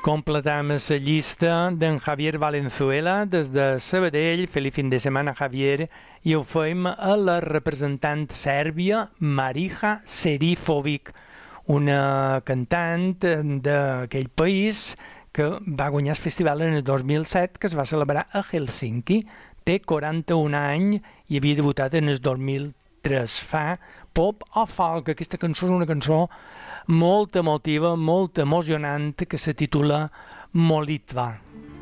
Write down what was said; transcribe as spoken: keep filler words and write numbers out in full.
Completam la llista d'en Javier Valenzuela des de Sabadell. Feliç fin de setmana, Javier. I ho fem a la representant sèrbia Marija Serifovic, una cantant d'aquell país que va guanyar el festival en el dos mil set, que es va celebrar a Helsinki. Té quaranta-un anys i havia debutat en el dos mil tres. Fa pop o folk. Aquesta cançó és una cançó molt emotiva, molt emocionant, que se titula Molitva.